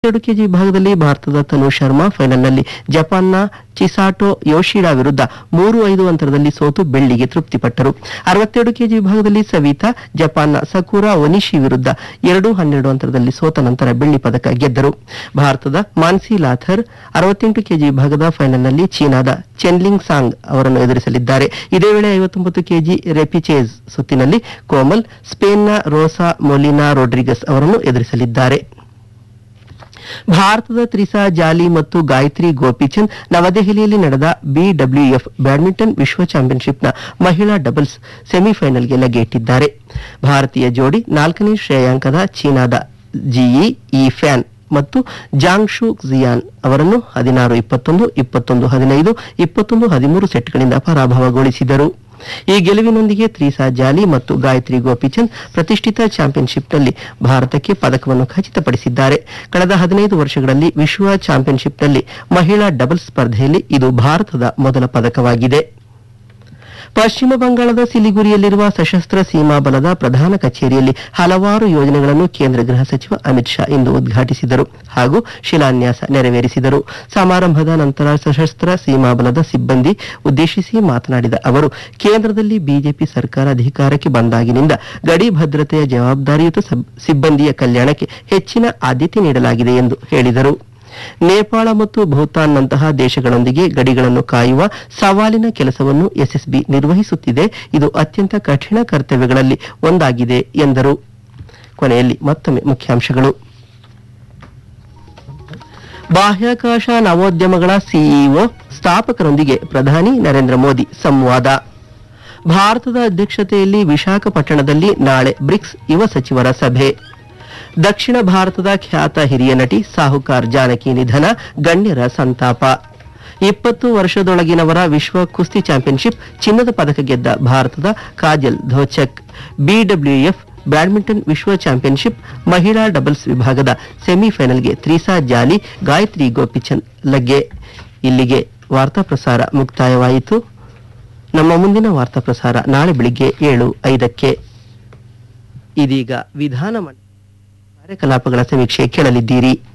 2 KG ವಿಭಾಗದಲ್ಲಿ ಭಾರತದ ತನು ಶರ್ಮಾ ಫೈನಲ್ನಲ್ಲಿ ಜಪಾನ್ನ ಚಿಸಾಟೋ ಯೋಶಿಡಾ ವಿರುದ್ಧ 3-5 ಅಂತರದಲ್ಲಿ ಸೋತು ಬೆಳ್ಳಿಗೆ ತೃಪ್ತಿಪಟ್ಟರು. 62 ಕೆಜಿ ವಿಭಾಗದಲ್ಲಿ ಸವಿತಾ ಜಪಾನ್ನ ಸಕುರಾ ಒನಿಶಿ ವಿರುದ್ಧ 2-12 ಅಂತರದಲ್ಲಿ ಸೋತ ನಂತರ ಬೆಳ್ಳಿ ಪದಕ ಗೆದ್ದರು. ಭಾರತದ ಮಾನ್ಸಿ ಲಾಥರ್ 68 ಕೆಜಿ ವಿಭಾಗದ ಫೈನಲ್ನಲ್ಲಿ ಚೀನಾದ ಚೆನ್ಲಿಂಗ್ ಸಾಂಗ್ ಅವರನ್ನು ಎದುರಿಸಲಿದ್ದಾರೆ. ಇದೇ ವೇಳೆ 59 ಕೆಜಿ ರೆಪಿಚೇಸ್ ಸುತ್ತಿನಲ್ಲಿ ಕೋಮಲ್ ಸ್ಪೇನ್ನ ರೋಸಾ ಮೊಲಿನಾ ರೋಡ್ರಿಗಸ್ ಅವರನ್ನು ಎದುರಿಸಲಿದ್ದಾರೆ. ಭಾರತದ ತ್ರಿಸಾ ಜಾಲಿ ಮತ್ತು ಗಾಯತ್ರಿ ಗೋಪಿಚಂದ್ ನವದೆಹಲಿಯಲ್ಲಿ ನಡೆದ ಬಿಡಬ್ಲ್ಯೂಎಫ್ ಬ್ಯಾಡ್ಮಿಂಟನ್ ವಿಶ್ವ ಚಾಂಪಿಯನ್ಶಿಪ್ನ ಮಹಿಳಾ ಡಬಲ್ಸ್ ಸೆಮಿಫೈನಲ್ಗೆ ಲಗ್ಗೆಯಿಟ್ಟಿದ್ದಾರೆ. ಭಾರತೀಯ ಜೋಡಿ 4ನೇ ಶ್ರೇಯಾಂಕದ ಚೀನಾದ ಜಿಯಿ ಇ ಫ್ಯಾನ್ ಮತ್ತು ಜಾಂಗ್ ಶು ಜಿಯಾನ್ ಅವರನ್ನು 16-21, 21-15, 21-13 ಸೆಟ್ಗಳಿಂದ ಪರಾಭವಗೊಳಿಸಿದರು. ಈ ಗೆಲುವಿನೊಂದಿಗೆ ತ್ರಿಸಾ ಜಾಲಿ ಮತ್ತು ಗಾಯತ್ರಿ ಗೋಪಿಚಂದ್ ಪ್ರತಿಷ್ಠಿತ ಚಾಂಪಿಯನ್ಶಿಪ್ನಲ್ಲಿ ಭಾರತಕ್ಕೆ ಪದಕವನ್ನು ಖಚಿತಪಡಿಸಿದ್ದಾರೆ. ಕಳೆದ 15 ವರ್ಷಗಳಲ್ಲಿ ವಿಶ್ವ ಚಾಂಪಿಯನ್ಶಿಪ್ನಲ್ಲಿ ಮಹಿಳಾ ಡಬಲ್ಸ್ ಸ್ಪರ್ಧೆಯಲ್ಲಿ ಇದು ಭಾರತದ ಮೊದಲ ಪದಕವಾಗಿದೆ. ಪಶ್ಚಿಮ ಬಂಗಾಳದ ಸಿಲಿಗುರಿಯಲ್ಲಿರುವ ಸಶಸ್ತ್ರ ಸೀಮಾ ಬಲದ ಪ್ರಧಾನ ಕಚೇರಿಯಲ್ಲಿ ಹಲವಾರು ಯೋಜನೆಗಳನ್ನು ಕೇಂದ್ರ ಗೃಹ ಸಚಿವ ಅಮಿತ್ ಶಾ ಇಂದು ಉದ್ಘಾಟಿಸಿದರು ಹಾಗೂ ಶಿಲಾನ್ಯಾಸ ನೆರವೇರಿಸಿದರು. ಸಮಾರಂಭದ ನಂತರ ಸಶಸ್ತ್ರ ಸೀಮಾ ಬಲದ ಸಿಬ್ಬಂದಿ ಉದ್ದೇಶಿಸಿ ಮಾತನಾಡಿದ ಅವರು, ಕೇಂದ್ರದಲ್ಲಿ ಬಿಜೆಪಿ ಸರ್ಕಾರ ಅಧಿಕಾರಕ್ಕೆ ಬಂದಾಗಿನಿಂದ ಗಡಿ ಭದ್ರತೆಯ ಜವಾಬ್ದಾರಿಯುತ ಸಿಬ್ಬಂದಿಯ ಕಲ್ಯಾಣಕ್ಕೆ ಹೆಚ್ಚಿನ ಆದ್ಯತೆ ನೀಡಲಾಗಿದೆ ಎಂದು ಹೇಳಿದರು. ನೇಪಾಳ ಮತ್ತು ಭೂತಾನ್ನಂತಹ ದೇಶಗಳೊಂದಿಗೆ ಗಡಿಗಳನ್ನು ಕಾಯುವ ಸವಾಲಿನ ಕೆಲಸವನ್ನು ಎಸ್ಎಸ್ಬಿ ನಿರ್ವಹಿಸುತ್ತಿದೆ. ಇದು ಅತ್ಯಂತ ಕಠಿಣ ಕರ್ತವ್ಯಗಳಲ್ಲಿ ಒಂದಾಗಿದೆ ಎಂದರು. ಕೊನೆಯಲ್ಲಿ ಮತ್ತೊಮ್ಮೆ ಮುಖ್ಯಾಂಶಗಳು. ಬಾಹ್ಯಾಕಾಶ ನವೋದ್ಯಮಗಳ ಸಿಇಒ ಸ್ಥಾಪಕರೊಂದಿಗೆ ಪ್ರಧಾನಿ ನರೇಂದ್ರ ಮೋದಿ ಸಂವಾದ. ಭಾರತದ ಅಧ್ಯಕ್ಷತೆಯಲ್ಲಿ ವಿಶಾಖಪಟ್ಟಣದಲ್ಲಿ ನಾಳೆ ಬ್ರಿಕ್ಸ್ ಯುವ ಸಚಿವರ ಸಭೆ. ದಕ್ಷಿಣ ಭಾರತದ ಖ್ಯಾತ ಹಿರಿಯ ನಟಿ ಸಾಹುಕಾರ್ ಜಾನಕಿ ನಿಧನ, ಗಣ್ಯರ ಸಂತಾಪ. 20 ವರ್ಷದೊಳಗಿನವರ ವಿಶ್ವ ಕುಸ್ತಿ ಚಾಂಪಿಯನ್ಶಿಪ್ ಚಿನ್ನದ ಪದಕ ಗೆದ್ದ ಭಾರತದ ಕಾಜಲ್ ಧೋಚಕ್. ಬಿಡಬ್ಲ್ಯೂಎಫ್ ಬ್ಯಾಡ್ಮಿಂಟನ್ ವಿಶ್ವ ಚಾಂಪಿಯನ್ಶಿಪ್ ಮಹಿಳಾ ಡಬಲ್ಸ್ ವಿಭಾಗದ ಸೆಮಿಫೈನಲ್ಗೆ ತ್ರಿಸಾ ಜಾಲಿ ಗಾಯತ್ರಿ ಗೋಪಿಚಂದ್ ಲಗ್ಗೆ. ಇಲ್ಲಿಗೆ ವಾರ್ತಾ ಪ್ರಸಾರ ಮುಕ್ತಾಯವಾಯಿತು. ನಮ್ಮ ಮುಂದಿನ ವಾರ್ತಾ ಪ್ರಸಾರ ನಾಳೆ ಬೆಳಿಗ್ಗೆ 7:05ಕ್ಕೆ. ಇದೀಗ ವಿಧಾನಮಂಡಲ ಕಾರ್ಯಕಲಾಪಗಳ ಸಮೀಕ್ಷೆ ಕೇಳಲಿದ್ದೀರಿ.